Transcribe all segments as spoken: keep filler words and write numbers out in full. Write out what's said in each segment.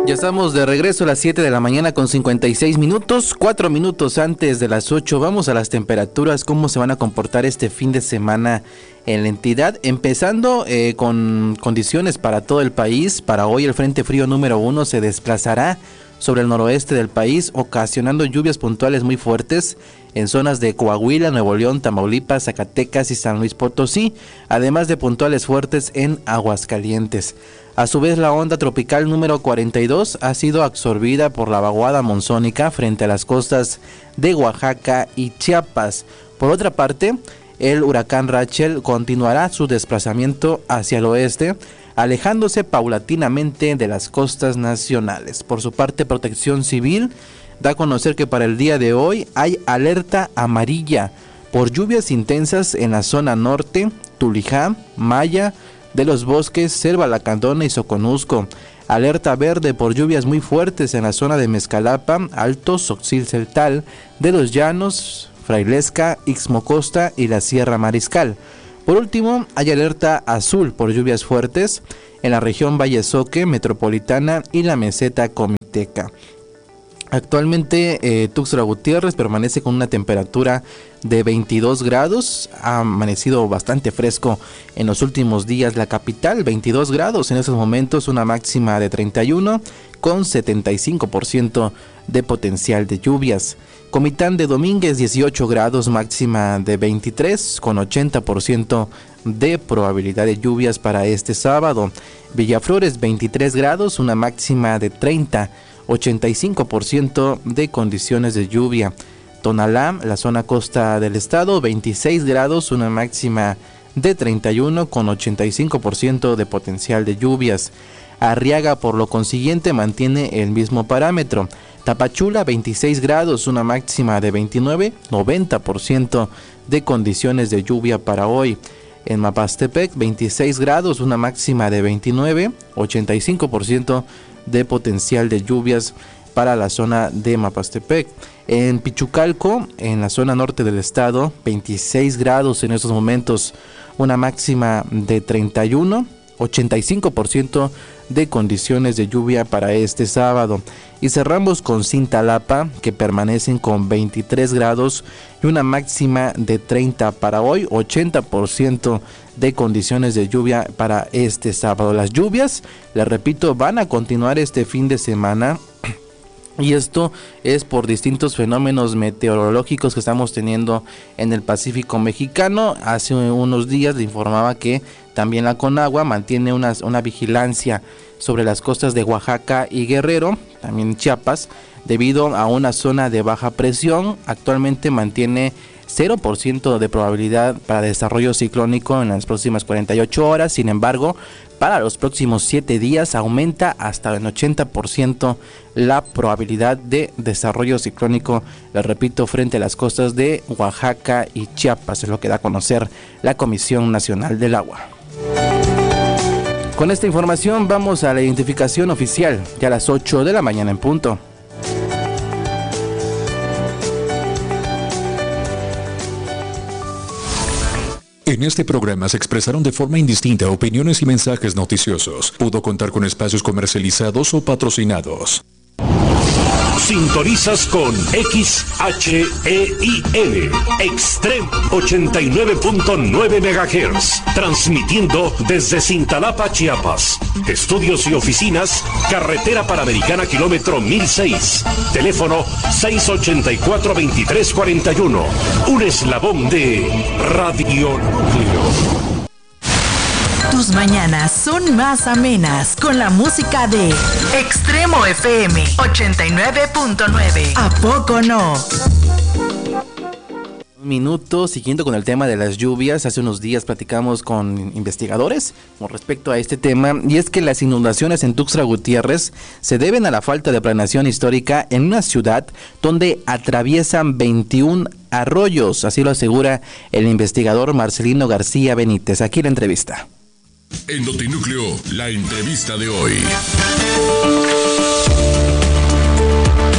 Ya estamos de regreso a las siete de la mañana con cincuenta y seis minutos, cuatro minutos antes de las ocho. Vamos a las temperaturas, cómo se van a comportar este fin de semana en la entidad, empezando eh, con condiciones para todo el país. Para hoy el frente frío número uno se desplazará sobre el noroeste del país, ocasionando lluvias puntuales muy fuertes en zonas de Coahuila, Nuevo León, Tamaulipas, Zacatecas y San Luis Potosí, además de puntuales fuertes en Aguascalientes. A su vez, la onda tropical número cuarenta y dos ha sido absorbida por la vaguada monzónica frente a las costas de Oaxaca y Chiapas. Por otra parte, el huracán Rachel continuará su desplazamiento hacia el oeste, alejándose paulatinamente de las costas nacionales. Por su parte, Protección Civil da a conocer que para el día de hoy hay alerta amarilla por lluvias intensas en la zona norte, Tulijá, Maya, de los Bosques, Selva Lacandona y Soconusco. Alerta verde por lluvias muy fuertes en la zona de Mezcalapa, Alto, Xochilceltal, de los Llanos, Frailesca, Ixmocosta y la Sierra Mariscal. Por último, hay alerta azul por lluvias fuertes en la región Valle Soque, Metropolitana y la Meseta Comiteca. Actualmente eh, Tuxtla Gutiérrez permanece con una temperatura de veintidós grados, ha amanecido bastante fresco en los últimos días la capital, veintidós grados en estos momentos, una máxima de treinta y uno con setenta y cinco por ciento de potencial de lluvias. Comitán de Domínguez dieciocho grados, máxima de veintitrés con ochenta por ciento de probabilidad de lluvias para este sábado. Villaflores veintitrés grados, una máxima de treinta, ochenta y cinco por ciento de condiciones de lluvia. Tonalá, la zona costa del estado, veintiséis grados, una máxima de treinta y uno con ochenta y cinco por ciento de potencial de lluvias. Arriaga, por lo consiguiente, mantiene el mismo parámetro. Tapachula, veintiséis grados, una máxima de veintinueve, noventa por ciento de condiciones de lluvia para hoy. En Mapastepec, veintiséis grados, una máxima de veintinueve, ochenta y cinco por ciento de potencial de lluvias para la zona de Mapastepec. En Pichucalco, en la zona norte del estado, veintiséis grados en estos momentos, una máxima de treinta y uno, ochenta y cinco por ciento de condiciones de lluvia para este sábado. Y cerramos con Cintalapa, que permanecen con veintitrés grados y una máxima de treinta para hoy, ochenta por ciento de condiciones de lluvia para este sábado. Las lluvias, les repito, van a continuar este fin de semana. Y esto es por distintos fenómenos meteorológicos que estamos teniendo en el Pacífico mexicano. Hace unos días le informaba que también la Conagua mantiene una, una vigilancia sobre las costas de Oaxaca y Guerrero, también Chiapas, debido a una zona de baja presión. Actualmente mantiene cero por ciento de probabilidad para desarrollo ciclónico en las próximas cuarenta y ocho horas. Sin embargo, para los próximos siete días aumenta hasta el ochenta por ciento la probabilidad de desarrollo ciclónico, les repito, frente a las costas de Oaxaca y Chiapas, es lo que da a conocer la Comisión Nacional del Agua. Con esta información vamos a la identificación oficial, ya a las ocho de la mañana en punto. En este programa se expresaron de forma indistinta opiniones y mensajes noticiosos. Pudo contar con espacios comercializados o patrocinados. Sintonizas con X H E I N, Extreme ochenta y nueve punto nueve megahertz, transmitiendo desde Cintalapa, Chiapas. Estudios y oficinas, Carretera Panamericana, kilómetro mil seis. Teléfono seis ochenta y cuatro, veintitrés cuarenta y uno. Un eslabón de Radio Núcleo. Tus mañanas son más amenas con la música de Extremo F M ochenta y nueve punto nueve. ¿A poco no? Un minuto, siguiendo con el tema de las lluvias. Hace unos días platicamos con investigadores con respecto a este tema, y es que las inundaciones en Tuxtla Gutiérrez se deben a la falta de planeación histórica en una ciudad donde atraviesan veintiún arroyos, así lo asegura el investigador Marcelino García Benítez. Aquí la entrevista. En Notinúcleo, la entrevista de hoy.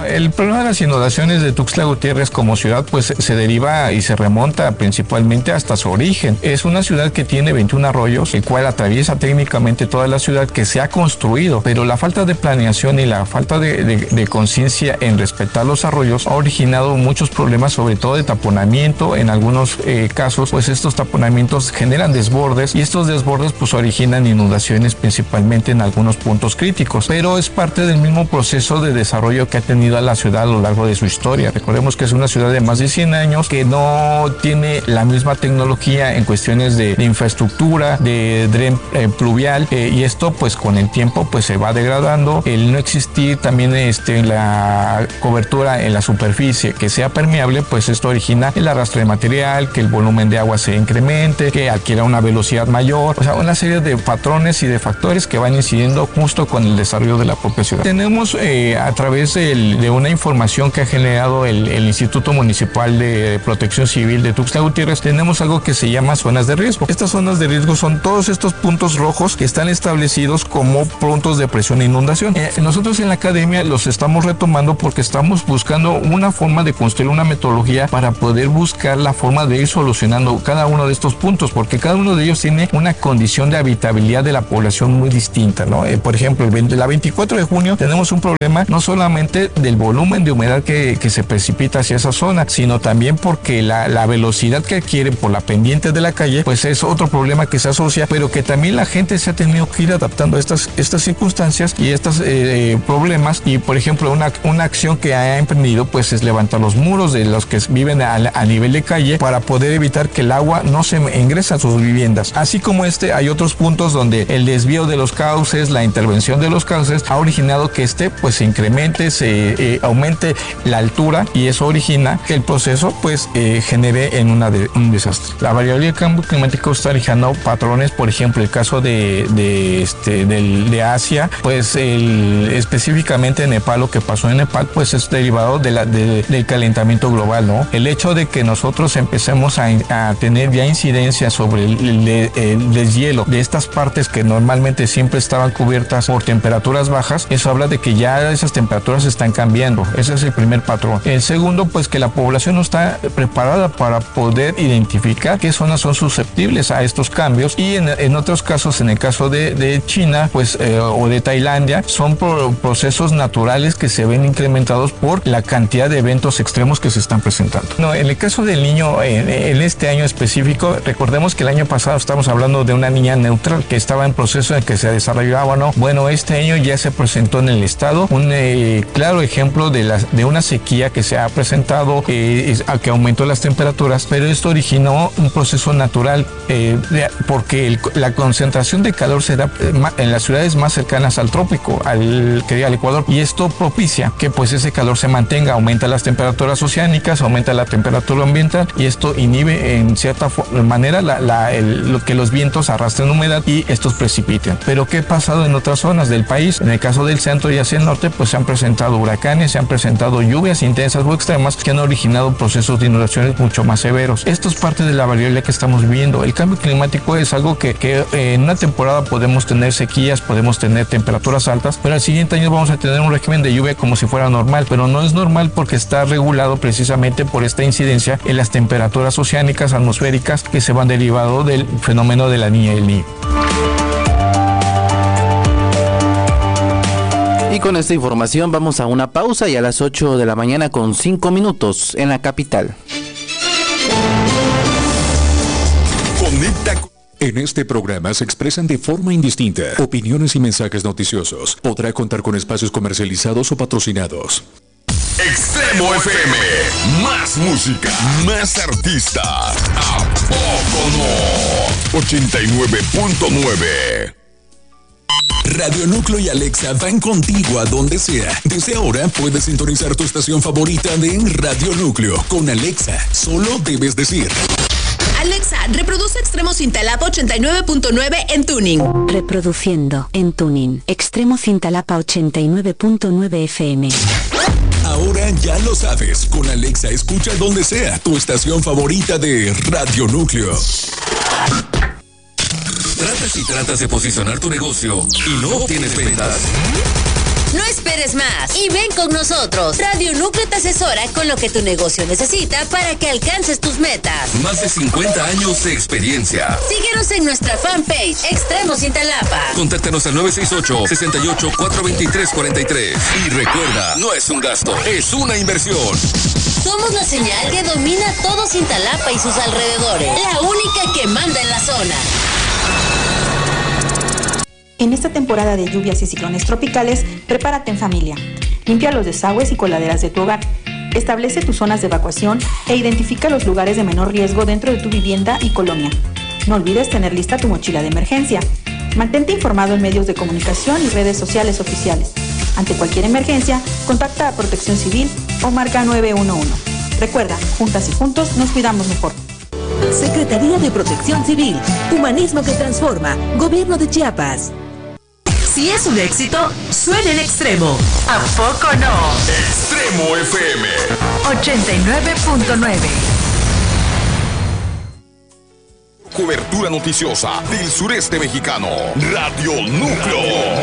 el problema de las inundaciones de Tuxtla Gutiérrez como ciudad pues se deriva y se remonta principalmente hasta su origen. Es una ciudad que tiene veintiún arroyos, el cual atraviesa técnicamente toda la ciudad, que se ha construido, pero la falta de planeación y la falta de, de, de conciencia en respetar los arroyos ha originado muchos problemas, sobre todo de taponamiento. En algunos eh, casos pues estos taponamientos generan desbordes y estos desbordes pues originan inundaciones principalmente en algunos puntos críticos, pero es parte del mismo proceso de desarrollo que ha tenido la ciudad a lo largo de su historia. Recordemos que es una ciudad de más de cien años que no tiene la misma tecnología en cuestiones de, de infraestructura, de dren eh, pluvial, eh, y esto pues con el tiempo pues se va degradando. El no existir también este, la cobertura en la superficie que sea permeable, pues esto origina el arrastre de material, que el volumen de agua se incremente, que adquiera una velocidad mayor, o sea, una serie de patrones y de factores que van incidiendo justo con el desarrollo de la propia ciudad. Tenemos eh, a través del, de una información que ha generado el, el Instituto Municipal de Protección Civil de Tuxtla Gutiérrez, tenemos algo que se llama zonas de riesgo. Estas zonas de riesgo son todos estos puntos rojos que están establecidos como puntos de presión e inundación. Eh, nosotros en la academia los estamos retomando porque estamos buscando una forma de construir una metodología para poder buscar la forma de ir solucionando cada uno de estos puntos, porque cada uno de ellos tiene una condición de habitabilidad de la población muy distinta, ¿no? Eh, por ejemplo, el la veinticuatro de junio tenemos un problema no solamente del volumen de humedad que, que se precipita hacia esa zona, sino también porque la, la velocidad que adquiere por la pendiente de la calle, pues es otro problema que se asocia, pero que también la gente se ha tenido que ir adaptando a estas, estas circunstancias y estos eh, problemas. Y por ejemplo, una, una acción que ha emprendido pues es levantar los muros de los que viven a, a nivel de calle para poder evitar que el agua no se ingrese a sus viviendas. Así como este, hay otros puntos donde el desvío de los cauces, la intervención de los cauces ha originado que este pues se incremente, se eh, aumente la altura, y eso origina que el proceso pues eh, genere en una de, un desastre. La variabilidad del cambio climático está originando patrones, por ejemplo, el caso de, de, este, del, de Asia, pues el, específicamente en Nepal, lo que pasó en Nepal pues es derivado de la, de, del calentamiento global, ¿no? El hecho de que nosotros empecemos a, a tener ya incidencia sobre el, el, el deshielo de estas partes que normalmente siempre estaban cubiertas por temperaturas bajas, eso habla de que ya esas temperaturas están cambiando. Ese es el primer patrón. El segundo, pues que la población no está preparada para poder identificar qué zonas son susceptibles a estos cambios, y en, en otros casos, en el caso de, de China pues eh, o de Tailandia, son por procesos naturales que se ven incrementados por la cantidad de eventos extremos que se están presentando. No, en el caso del niño, en, en este año específico, recordemos que el año pasado estamos hablando de una niña neutral que estaba en proceso en que se desarrollaba, ¿no? Bueno, este año ya se presentó en el estado un eh, claro ejemplo de, la, de una sequía que se ha presentado, eh, que aumentó las temperaturas, pero esto originó un proceso natural eh, porque el, la concentración de calor se da en las ciudades más cercanas al trópico, al, que al Ecuador, y esto propicia que pues ese calor se mantenga, aumenta las temperaturas oceánicas, aumenta la temperatura ambiental, y esto inhibe en cierta manera la, la, el, lo que los vientos arrastren humedad y estos precipiten. Pero ¿qué ha pasado en otras zonas del país? En el caso del centro y hacia el norte pues se han presentado huracanes, se han presentado lluvias intensas o extremas que han originado procesos de inundaciones mucho más severos. Esto es parte de la variabilidad que estamos viviendo. El cambio climático es algo que, que eh, en una temporada podemos tener sequías, podemos tener temperaturas altas, pero al siguiente año vamos a tener un régimen de lluvia como si fuera normal, pero no es normal porque está regulado precisamente por esta incidencia en las temperaturas oceánicas, atmosféricas, que se van derivado del fenómeno de la Niña y el Niño. Y con esta información vamos a una pausa, y a las ocho de la mañana con cinco minutos en la capital. Conecta. En este programa se expresan de forma indistinta opiniones y mensajes noticiosos. Podrá contar con espacios comercializados o patrocinados. Extremo F M, más música, más artistas. ¿A poco no? ochenta y nueve punto nueve. Radio Núcleo y Alexa van contigo a donde sea. Desde ahora puedes sintonizar tu estación favorita de Radio Núcleo. Con Alexa, solo debes decir: Alexa, reproduce Extremo Cintalapa ochenta y nueve punto nueve en Tuning. Reproduciendo en Tuning. Extremo Cintalapa ochenta y nueve punto nueve F M. Ahora ya lo sabes. Con Alexa escucha donde sea tu estación favorita de Radio Núcleo. Tratas y tratas de posicionar tu negocio y no obtienes ventas. No esperes más y ven con nosotros. Radio Núcleo te asesora con lo que tu negocio necesita para que alcances tus metas. Más de cincuenta años de experiencia. Síguenos en nuestra fanpage Extremo Cintalapa. Contáctanos al nueve seis ocho, seis ocho, cuatro dos tres, cuatro tres. Y recuerda, no es un gasto, es una inversión. Somos la señal que domina todo Cintalapa y sus alrededores. La única que manda en la zona. En esta temporada de lluvias y ciclones tropicales, prepárate en familia. Limpia los desagües y coladeras de tu hogar. Establece tus zonas de evacuación e identifica los lugares de menor riesgo dentro de tu vivienda y colonia. No olvides tener lista tu mochila de emergencia. Mantente informado en medios de comunicación y redes sociales oficiales. Ante cualquier emergencia, contacta a Protección Civil o marca nueve uno uno. Recuerda, juntas y juntos nos cuidamos mejor. Secretaría de Protección Civil, Humanismo que Transforma, Gobierno de Chiapas. Si es un éxito, suena en Extremo. ¿A poco no? Extremo F M ochenta y nueve punto nueve. Cobertura noticiosa del sureste mexicano. Radio Núcleo.